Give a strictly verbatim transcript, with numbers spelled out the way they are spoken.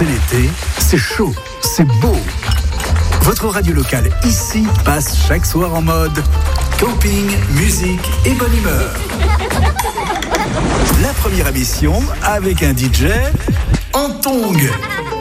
c'est l'été, c'est chaud, c'est beau. Votre radio locale ici passe chaque soir en mode camping, musique et bonne humeur. La première émission avec un D J en tongs.